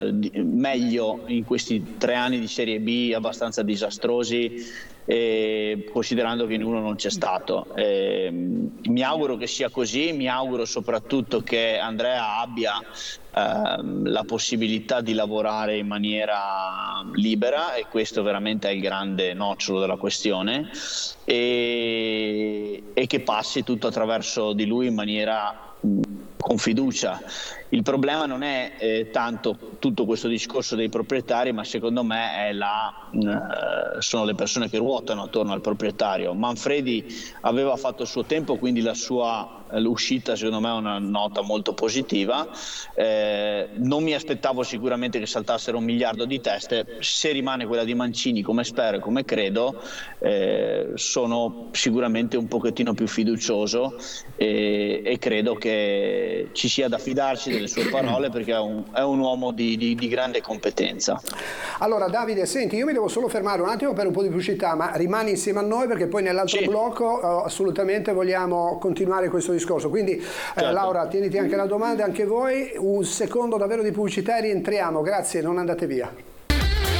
meglio in questi 3 anni di Serie B abbastanza disastrosi, considerando che in uno non c'è stato. Mi auguro che sia così, mi auguro soprattutto che Andrea abbia la possibilità di lavorare in maniera libera, e questo veramente è il grande nocciolo della questione, e che passi tutto attraverso di lui in maniera con fiducia. Il problema non è tanto tutto questo discorso dei proprietari, ma secondo me è sono le persone che ruotano attorno al proprietario. Manfredi aveva fatto il suo tempo, quindi l'uscita secondo me è una nota molto positiva. Non mi aspettavo sicuramente che saltassero 1 miliardo di teste. Se rimane quella di Mancini, come spero e come credo, sono sicuramente un pochettino più fiducioso, e credo che ci sia da fidarci delle sue parole, perché è un uomo di grande competenza. Allora Davide, senti, io mi devo solo fermare un attimo per un po' di pubblicità, ma rimani insieme a noi, perché poi nell'altro blocco assolutamente vogliamo continuare questo discorso. Quindi certo. Laura, tieniti anche la domanda, anche voi, un secondo davvero di pubblicità e rientriamo. Grazie, non andate via.